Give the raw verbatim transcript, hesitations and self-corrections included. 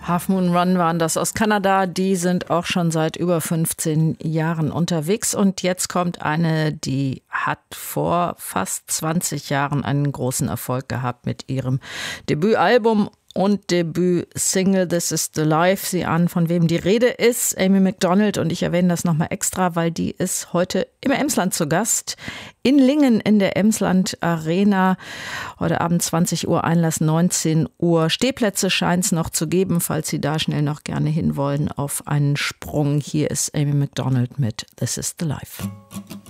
Half Moon Run waren das aus Kanada. Die sind auch schon seit über fünfzehn Jahren unterwegs. Und jetzt kommt eine, die hat vor fast zwanzig Jahren einen großen Erfolg gehabt mit ihrem Debütalbum und Debüt-Single This Is the Life. Sie ahnen, von wem die Rede ist. Amy Macdonald, und ich erwähne das nochmal extra, weil die ist heute im Emsland zu Gast. In Lingen in der Emsland Arena. Heute Abend zwanzig Uhr Einlass, neunzehn Uhr. Stehplätze scheint es noch zu geben, falls Sie da schnell noch gerne hinwollen auf einen Sprung. Hier ist Amy Macdonald mit This Is the Life.